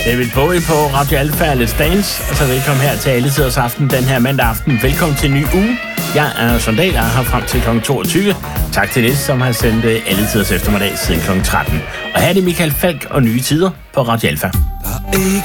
David Bowie på Radio Alfa Let's Dance, og så velkommen her til Alle Tiders Aften den her mandag aften. Velkommen til en ny uge. Jeg er Sondal, og er her frem til kl. 22. Tak til Niels, som har sendt Alle Tiders eftermiddag siden kl. 13. Og her er det Michael Falk og Nye Tider på Radio Alfa. Der er ikke